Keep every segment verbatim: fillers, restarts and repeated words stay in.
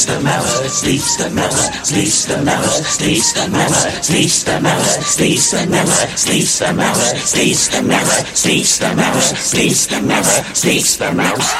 sleeps the mouse, sleeps the mouse, sleeps the mouse, sleeps the mouse, sleeps the mouse, sleeps the mouse, sleeps the mouse, sleeps the mouse, sleeps the mouse, sleeps the mouse, sleeps the mouse.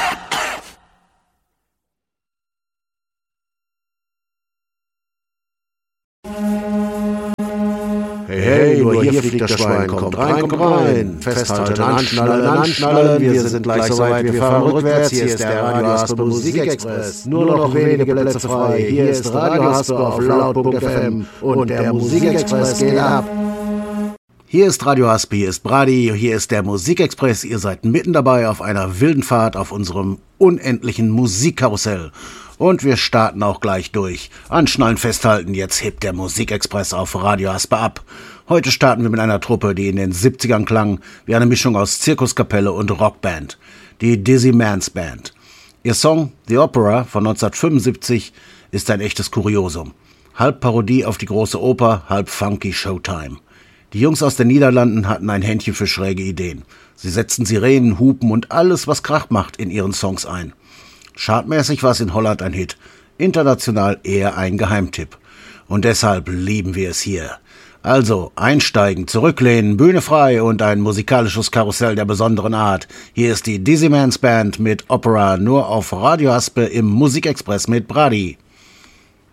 Hey, hey, nur hier fliegt das Schwein, kommt rein, kommt rein. Festhalten, anschnallen, anschnallen, wir sind gleich soweit, wir fahren rückwärts. Hier ist der Radio Haspe Musikexpress. Nur noch wenige Plätze frei. Hier ist Radio Haspe auf laut.f m und der Musikexpress geht ab. Hier ist Radio Haspe, hier ist Brady, hier ist der Musikexpress. Ihr seid mitten dabei auf einer wilden Fahrt auf unserem unendlichen Musikkarussell. Und wir starten auch gleich durch. Anschnallen, festhalten, jetzt hebt der Musikexpress auf Radio Haspe ab. Heute starten wir mit einer Truppe, die in den siebzigern klang wie eine Mischung aus Zirkuskapelle und Rockband. Die Dizzy Mans Band. Ihr Song The Opera von neunzehnhundertfünfundsiebzig ist ein echtes Kuriosum. Halb Parodie auf die große Oper, halb funky Showtime. Die Jungs aus den Niederlanden hatten ein Händchen für schräge Ideen. Sie setzten Sirenen, Hupen und alles, was Krach macht, in ihren Songs ein. Chartmäßig war es in Holland ein Hit, international eher ein Geheimtipp. Und deshalb lieben wir es hier. Also einsteigen, zurücklehnen, Bühne frei und ein musikalisches Karussell der besonderen Art. Hier ist die Dizzy Mans Band mit Opera, nur auf Radio Haspe im Musikexpress mit Brady.